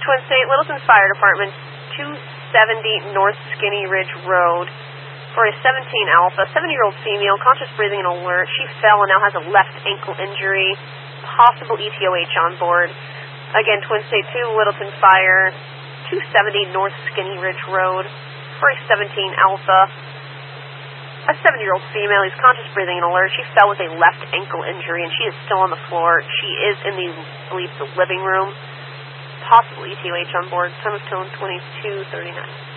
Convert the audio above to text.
Twin State, Littleton Fire Department, 270 North Skinny Ridge Road, for a 17 Alpha, 70-year-old female, conscious breathing and alert. She fell and now has a left ankle injury, possible ETOH on board. Again, Twin State 2, Littleton Fire, 270 North Skinny Ridge Road, for a 17 Alpha, a 70-year-old female who's conscious breathing and alert. She fell with a left ankle injury, and she is still on the floor. She is in the, I believe, the living room. Possible ETOH on board. Time of tone 22:39.